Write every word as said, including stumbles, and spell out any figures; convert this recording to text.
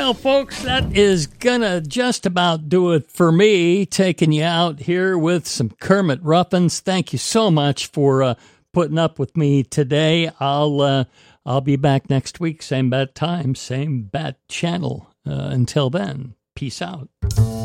Well, folks, that is gonna just about do it for me, taking you out here with some Kermit Ruffins. Thank you so much for uh, putting up with me today. I'll uh, I'll be back next week, same bad time, same bad channel. Uh, until then, peace out.